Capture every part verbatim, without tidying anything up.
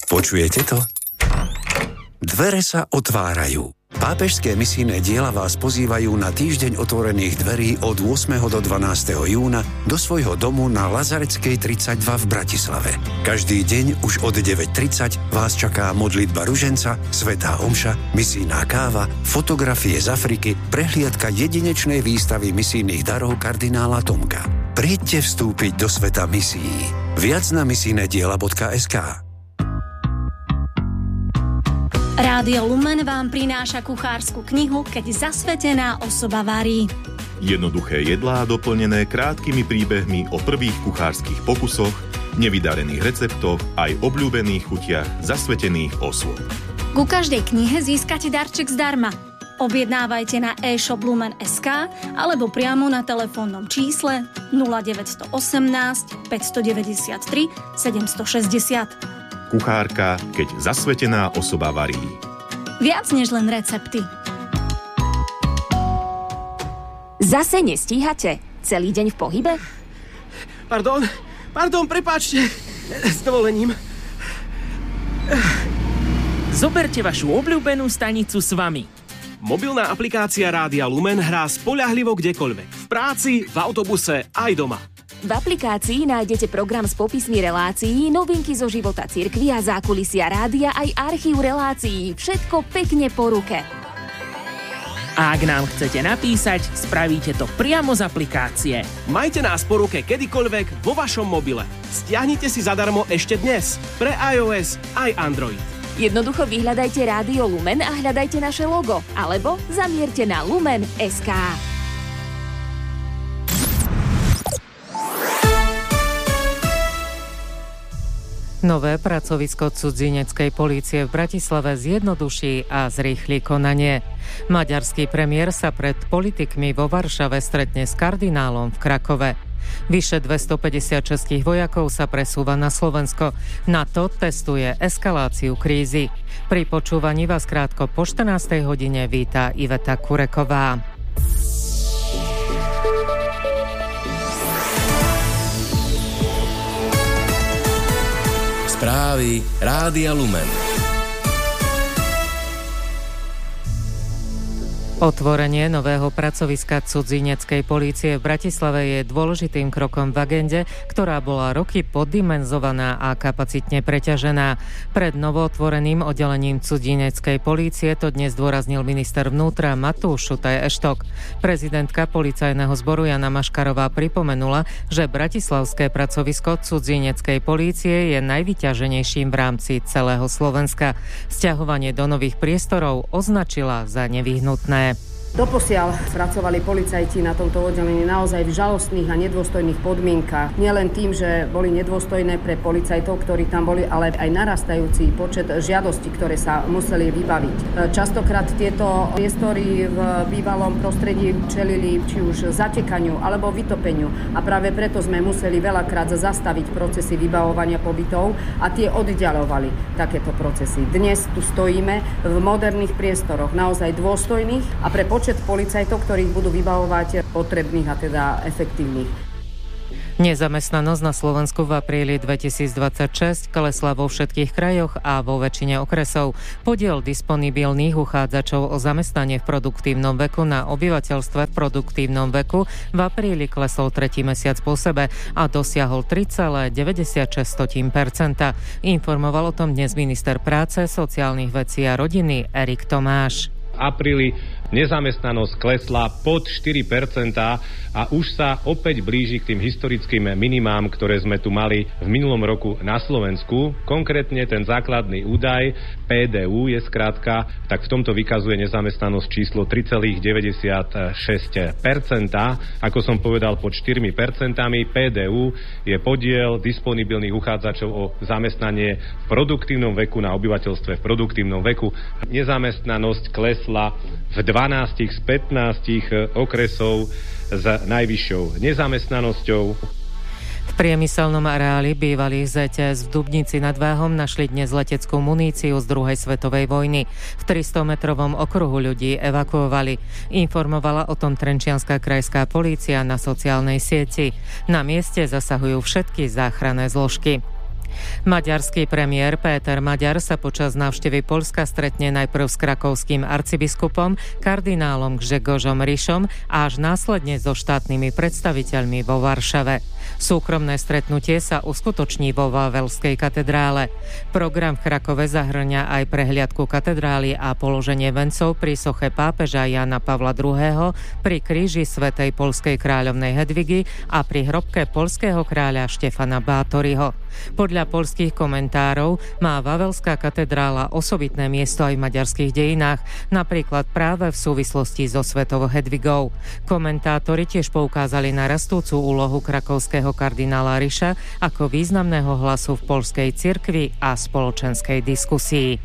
Počujete to? Dvere sa otvárajú. Pápežské misijné diela vás pozývajú na týždeň otvorených dverí od ôsmeho do dvanásteho júna do svojho domu na Lazareckej tridsaťdva v Bratislave. Každý deň už od deväť tridsať vás čaká modlitba ruženca, svätá omša, misijná káva, fotografie z Afriky, prehliadka jedinečnej výstavy misijných darov kardinála Tomka. Príďte vstúpiť do sveta misií. Viac na misijnediela bodka es ká. Rádio Lumen vám prináša kuchársku knihu Keď zasvetená osoba varí. Jednoduché jedlá doplnené krátkými príbehmi o prvých kuchárskych pokusoch, nevydarených receptoch aj obľúbených chutiach zasvetených osôb. Ku každej knihe získate darček zdarma. Objednávajte na e-shop lumen bodka es ká alebo priamo na telefónnom čísle nula deväť jedna osem, päť deväť tri, sedem šesť nula. Kuchárka, keď zasvetená osoba varí. Viac než len recepty. Zase nestíhate? Celý deň v pohybe? Pardon, pardon, prepáčte. S dovolením. Zoberte vašu obľúbenú stanicu s vami. Mobilná aplikácia Rádia Lumen hrá spoľahlivo kdekoľvek. V práci, v autobuse, aj doma. V aplikácii nájdete program s popismi relácií, novinky zo života cirkvi a zákulisia rádia aj archív relácií. Všetko pekne po ruke. A ak nám chcete napísať, spravíte to priamo z aplikácie. Majte nás po ruke kedykoľvek vo vašom mobile. Stiahnite si zadarmo ešte dnes pre iOS aj Android. Jednoducho vyhľadajte Rádio Lumen a hľadajte naše logo. Alebo zamierte na lumen bodka es ká. Nové pracovisko cudzineckej polície v Bratislave zjednoduší a zrýchli konanie. Maďarský premiér sa pred politikmi vo Varšave stretne s kardinálom v Krakove. Vyše dvestopäťdesiat českých vojakov sa presúva na Slovensko. NATO testuje eskaláciu krízy. Pri počúvaní vás krátko po štrnástej hodine víta Iveta Kureková. Správy Rádia Lumen. Otvorenie nového pracoviska cudzineckej polície v Bratislave je dôležitým krokom v agende, ktorá bola roky poddimenzovaná a kapacitne preťažená. Pred novootvoreným oddelením cudzineckej polície to dnes zdôraznil minister vnútra Matúš Šutaj-Eštok. Prezidentka policajného zboru Jana Maškarová pripomenula, že bratislavské pracovisko cudzineckej polície je najvyťaženejším v rámci celého Slovenska. Sťahovanie do nových priestorov označila za nevyhnutné. Doposiaľ pracovali policajti na tomto oddelení naozaj v žalostných a nedôstojných podmienkach. Nielen tým, že boli nedôstojné pre policajtov, ktorí tam boli, ale aj narastajúci počet žiadostí, ktoré sa museli vybaviť. Častokrát tieto priestory v bývalom prostredí čelili či už zatekaniu alebo vytopeniu a práve preto sme museli veľakrát zastaviť procesy vybavovania pobytov a tie oddiaľovali takéto procesy. Dnes tu stojíme v moderných priestoroch, naozaj dôstojných a pre počet policajtov, ktorých budú vybavovať potrebných a teda efektívnych. Nezamestnanosť na Slovensku v apríli dvetisícdvadsaťšesť klesla vo všetkých krajoch a vo väčšine okresov. Podiel disponibilných uchádzačov o zamestnanie v produktívnom veku na obyvateľstve v produktívnom veku v apríli klesol tretí mesiac po sebe a dosiahol tri celé deväťdesiatšesť percenta. Informoval o tom dnes minister práce, sociálnych vecí a rodiny Erik Tomáš. V apríli nezamestnanosť klesla pod štyri percentá a už sa opäť blíži k tým historickým minimám, ktoré sme tu mali v minulom roku na Slovensku. Konkrétne ten základný údaj pé dé ú je skrátka, tak v tomto vykazuje nezamestnanosť číslo tri celé deväťdesiatšesť percenta. Ako som povedal, pod štyri percentá. pé dé ú je podiel disponibilných uchádzačov o zamestnanie v produktívnom veku na obyvateľstve v produktívnom veku. Nezamestnanosť klesla v dvanástich z pätnástich okresov s najvyššou nezamestnanosťou. V priemyselnom areáli bývalých zet es v Dubnici nad Váhom našli dnes leteckú muníciu z druhej svetovej vojny. V tristometrovom okruhu ľudí evakuovali. Informovala o tom Trenčianska krajská polícia na sociálnej sieti. Na mieste zasahujú všetky záchranné zložky. Maďarský premiér Péter Maďar sa počas návštevy Poľska stretne najprv s krakovským arcibiskupom, kardinálom Grzegozom Rišom a až následne so štátnymi predstaviteľmi vo Varšave. Súkromné stretnutie sa uskutoční vo Vavelskej katedrále. Program v Krakove zahŕňa aj prehliadku katedrály a položenie vencov pri soche pápeža Jána Pavla druhého. pri kríži svätej poľskej kráľovnej Hedvigy a pri hrobke poľského kráľa Štefana Bátoryho. Podľa poľských komentárov má Vavelská katedrála osobitné miesto aj v maďarských dejinách, napríklad práve v súvislosti so svetou Hedvigou. Komentátori tiež poukázali na rastúcu úlohu krakovského kardinála Riša ako významného hlasu v poľskej cirkvi a spoločenskej diskusii.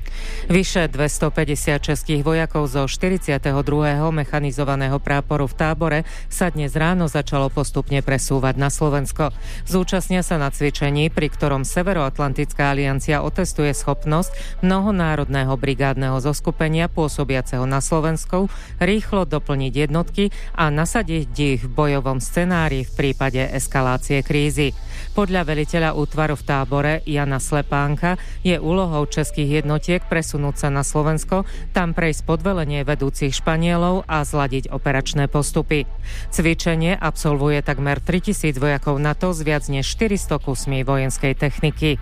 Vyše dvestopäťdesiat českých vojakov zo štyridsiateho druhého mechanizovaného práporu v Tábore sa dnes ráno začalo postupne presúvať na Slovensko. Zúčastnia sa na cvičení, pri ktorom Severoatlantická aliancia otestuje schopnosť mnohonárodného brigádneho zoskupenia pôsobiaceho na Slovensku rýchlo doplniť jednotky a nasadiť ich v bojovom scenári v prípade eskalácie krízy. Podľa veliteľa útvaru v Tábore Jana Slepánka je úlohou českých jednotiek presunúť sa na Slovensko, tam prejsť podvelenie vedúcich Španielov a zladiť operačné postupy. Cvičenie absolvuje takmer tritisíc vojakov NATO z viac než štyristo kusmi vojenskej techniky.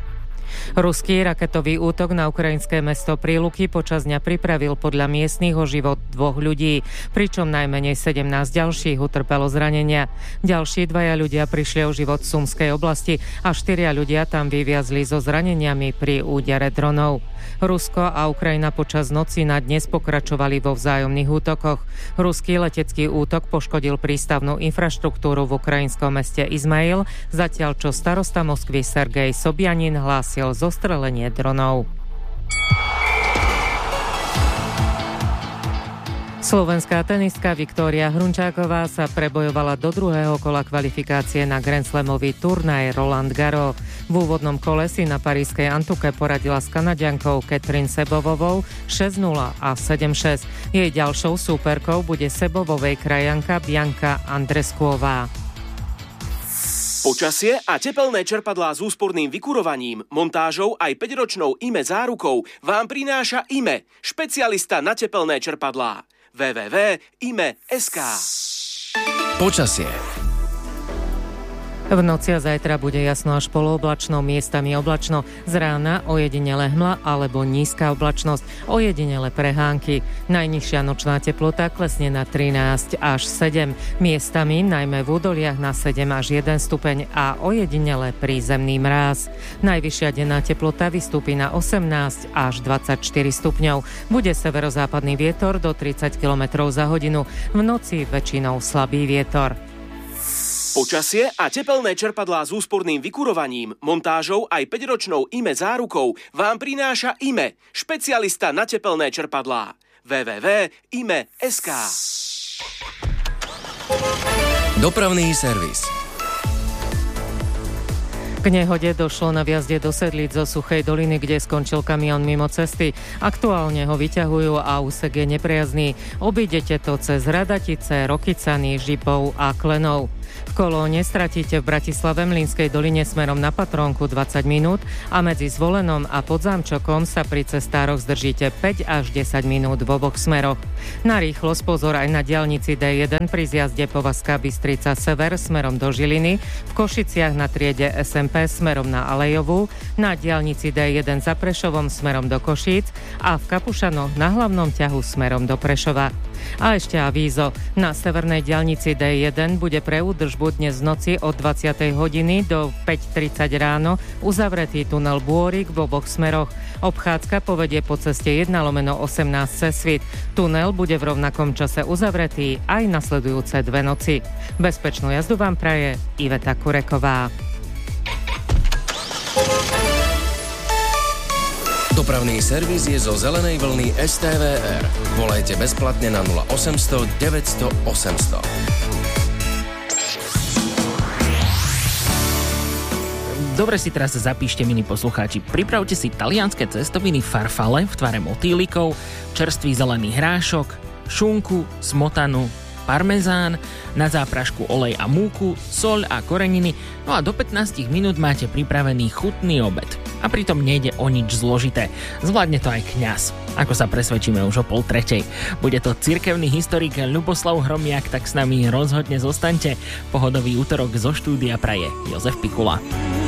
Ruský raketový útok na ukrajinské mesto Príluky počas dňa pripravil podľa miestnych o život dvoch ľudí, pričom najmenej sedemnásť ďalších utrpelo zranenia. Ďalší dvaja ľudia prišli o život v Sumskej oblasti a štyria ľudia tam vyviazli so zraneniami pri údere dronov. Rusko a Ukrajina počas noci na dnes pokračovali vo vzájomných útokoch. Ruský letecký útok poškodil prístavnú infraštruktúru v ukrajinskom meste Izmail, zatiaľ čo starosta Moskvy Sergej Sobjanin hlásil zostrelenie dronov. Slovenská tenistka Viktória Hrunčáková sa prebojovala do druhého kola kvalifikácie na Grand Slamový turnaj Roland Garros. V úvodnom kole si na parískej Antuke poradila s Kanaďankou Catherine Sebovovou šesť nula a sedem šesť. Jej ďalšou súperkou bude Sebovovej krajanka Bianka Andreskuová. Počasie a tepelné čerpadlá s úsporným vykurovaním, montážou aj päťročnou í em é zárukou vám prináša í em é, špecialista na tepelné čerpadlá. w w w bodka i m e bodka es ka. Počasie. V noci a zajtra bude jasno až polooblačno, miestami oblačno, z rána ojedinele hmla alebo nízka oblačnosť, ojedinele prehánky. Najnižšia nočná teplota klesne na trinásť až sedem, miestami najmä v údoliach na sedem až jeden stupeň a ojedinele prízemný mráz. Najvyššia denná teplota vystúpi na osemnásť až dvadsaťštyri stupňov. Bude severozápadný vietor do tridsať kilometrov za hodinu, v noci väčšinou slabý vietor. Počasie a tepelné čerpadlá s úsporným vykurovaním, montážou aj päťročnou í em é zárukou vám prináša í em é, špecialista na tepelné čerpadlá. w w w bodka i m e bodka es ka. Dopravný servis. K nehode došlo na vjazde do Sedlíc zo Suchej doliny, kde skončil kamión mimo cesty. Aktuálne ho vyťahujú a úsek je nepriazný. Obídete to cez Radatice, Rokycany, Žipov a Klenov. V kolóne stratíte v Bratislave Mlynskej doline smerom na Patrónku dvadsať minút a medzi Zvolenom a Podzámčokom sa pri cestároch zdržíte päť až desať minút v oboch smeroch. Na rýchlosť pozor aj na diaľnici dé jeden pri zjazde Povazka Bystrica Sever smerom do Žiliny, v Košiciach na triede es em pé smerom na Alejovú, na diaľnici dé jeden za Prešovom smerom do Košíc a v Kapušanoch na hlavnom ťahu smerom do Prešova. A ešte avízo. Na severnej diaľnici dé jeden bude pre údržbu dnes v noci od dvadsiatej hodiny do päť tridsať ráno uzavretý tunel Bôrik v oboch smeroch. Obchádzka povedie po ceste jeden lomeno osemnásť cez Svit. Tunel bude v rovnakom čase uzavretý aj nasledujúce dve noci. Bezpečnú jazdu vám praje Iveta Kureková. Dopravný servis je zo zelenej vlny es té vé er. Volajte bezplatne na nula osemsto deväťsto osemsto. Dobre si teraz zapíšte, milí poslucháči. Pripravte si talianske cestoviny farfalle v tvare motýlikov, čerstvý zelený hrášok, šunku, smotanu, parmezán, na záprašku olej a múku, soľ a koreniny, no a do pätnásť minút máte pripravený chutný obed. A pritom nejde o nič zložité. Zvládne to aj kňaz. Ako sa presvedčíme už o pol tretej. Bude to cirkevný historik Ľuboslav Hromiak, tak s nami rozhodne zostaňte. Pohodový útorok zo štúdia praje Jozef Pikula.